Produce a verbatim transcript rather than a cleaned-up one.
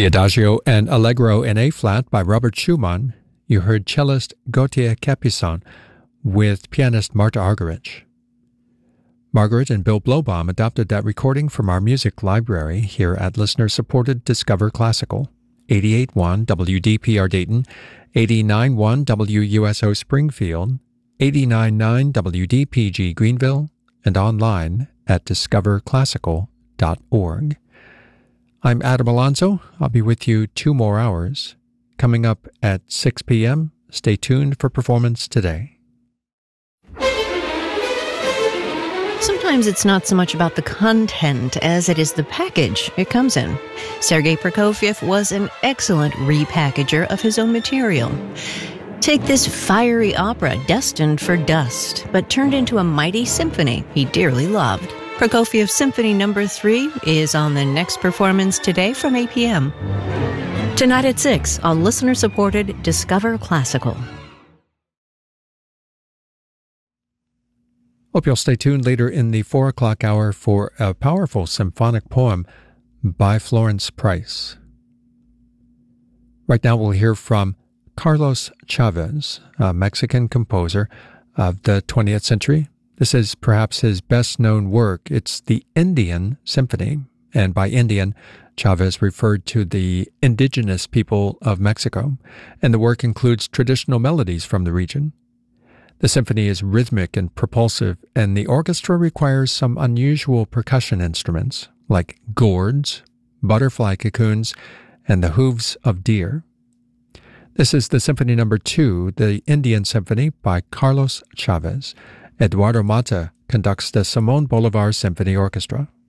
The Adagio and Allegro in A-flat by Robert Schumann. You heard cellist Gautier Capuçon with pianist Marta Argerich. Margaret and Bill Blowbaum adopted that recording from our music library here at listener-supported Discover Classical, eighty-eight point one W D P R Dayton, eighty-nine point one W U S O Springfield, eighty-nine point nine W D P G Greenville, and online at discover classical dot org. I'm Adam Alonso. I'll be with you two more hours. Coming up at six p.m., stay tuned for Performance Today. Sometimes it's not so much about the content as it is the package it comes in. Sergei Prokofiev was an excellent repackager of his own material. Take this fiery opera destined for dust, but turned into a mighty symphony he dearly loved. Prokofiev Symphony Number three is on the next Performance Today from eight p.m. Tonight at six on listener-supported Discover Classical. Hope you'll stay tuned later in the four o'clock hour for a powerful symphonic poem by Florence Price. Right now we'll hear from Carlos Chavez, a Mexican composer of the twentieth century. This is perhaps his best-known work. It's the Indian Symphony, and by Indian, Chavez referred to the indigenous people of Mexico, and the work includes traditional melodies from the region. The symphony is rhythmic and propulsive, and the orchestra requires some unusual percussion instruments like gourds, butterfly cocoons, and the hooves of deer. This is the Symphony Number two, the Indian Symphony by Carlos Chavez. Eduardo Mata conducts the Simón Bolívar Symphony Orchestra.